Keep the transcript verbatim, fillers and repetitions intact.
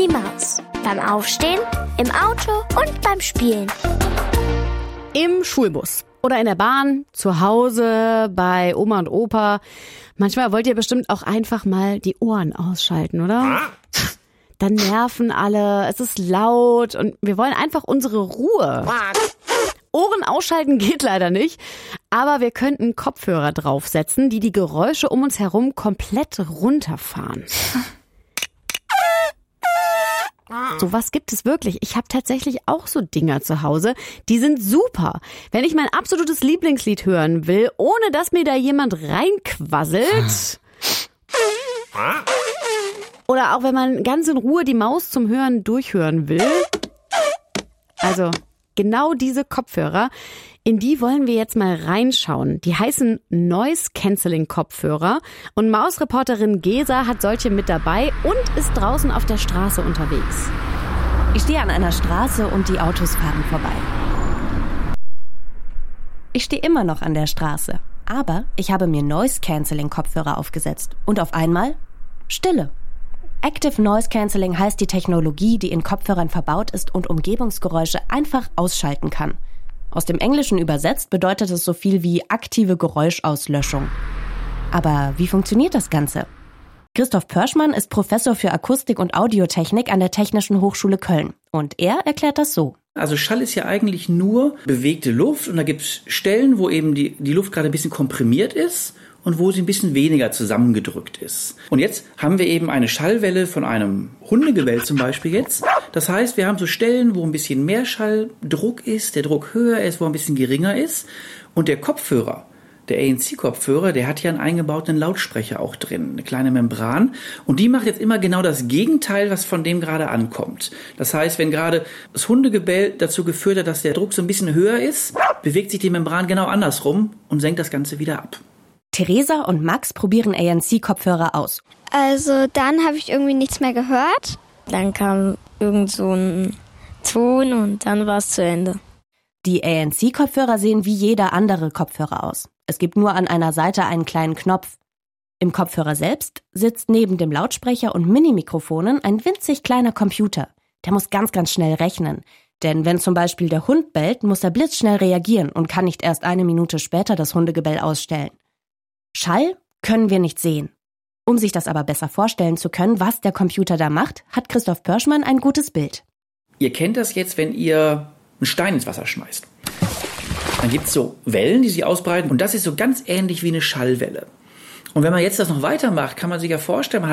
die Maus. Beim Aufstehen, im Auto und beim Spielen. Im Schulbus oder in der Bahn, zu Hause, bei Oma und Opa. Manchmal wollt ihr bestimmt auch einfach mal die Ohren ausschalten, oder? Dann nerven alle, es ist laut und wir wollen einfach unsere Ruhe. Ohren ausschalten geht leider nicht, aber wir könnten Kopfhörer draufsetzen, die die Geräusche um uns herum komplett runterfahren. Sowas gibt es wirklich. Ich habe tatsächlich auch so Dinger zu Hause. Die sind super. Wenn ich mein absolutes Lieblingslied hören will, ohne dass mir da jemand reinquasselt. Oder auch wenn man ganz in Ruhe die Maus zum Hören durchhören will. Also genau diese Kopfhörer, in die wollen wir jetzt mal reinschauen. Die heißen Noise-Canceling-Kopfhörer und Mausreporterin Gesa hat solche mit dabei und ist draußen auf der Straße unterwegs. Ich stehe an einer Straße und die Autos fahren vorbei. Ich stehe immer noch an der Straße, aber ich habe mir Noise-Canceling-Kopfhörer aufgesetzt und auf einmal Stille. Active Noise Cancelling heißt die Technologie, die in Kopfhörern verbaut ist und Umgebungsgeräusche einfach ausschalten kann. Aus dem Englischen übersetzt bedeutet es so viel wie aktive Geräuschauslöschung. Aber wie funktioniert das Ganze? Christoph Pörschmann ist Professor für Akustik und Audiotechnik an der Technischen Hochschule Köln. Und er erklärt das so. Also Schall ist ja eigentlich nur bewegte Luft und da gibt es Stellen, wo eben die, die Luft gerade ein bisschen komprimiert ist und wo sie ein bisschen weniger zusammengedrückt ist. Und jetzt haben wir eben eine Schallwelle von einem Hundegebell zum Beispiel jetzt. Das heißt, wir haben so Stellen, wo ein bisschen mehr Schalldruck ist, der Druck höher ist, wo ein bisschen geringer ist. Und der Kopfhörer, der A N C-Kopfhörer, der hat ja einen eingebauten Lautsprecher auch drin, eine kleine Membran. Und die macht jetzt immer genau das Gegenteil, was von dem gerade ankommt. Das heißt, wenn gerade das Hundegebell dazu geführt hat, dass der Druck so ein bisschen höher ist, bewegt sich die Membran genau andersrum und senkt das Ganze wieder ab. Theresa und Max probieren A N C-Kopfhörer aus. Also dann habe ich irgendwie nichts mehr gehört. Dann kam irgend so ein Ton und dann war es zu Ende. Die A N C-Kopfhörer sehen wie jeder andere Kopfhörer aus. Es gibt nur an einer Seite einen kleinen Knopf. Im Kopfhörer selbst sitzt neben dem Lautsprecher und Mini-Mikrofonen ein winzig kleiner Computer. Der muss ganz, ganz schnell rechnen. Denn wenn zum Beispiel der Hund bellt, muss er blitzschnell reagieren und kann nicht erst eine Minute später das Hundegebell ausstellen. Schall können wir nicht sehen. Um sich das aber besser vorstellen zu können, was der Computer da macht, hat Christoph Pörschmann ein gutes Bild. Ihr kennt das jetzt, wenn ihr einen Stein ins Wasser schmeißt. Dann gibt es so Wellen, die sich ausbreiten und das ist so ganz ähnlich wie eine Schallwelle. Und wenn man jetzt das noch weitermacht, kann man sich ja vorstellen, man hat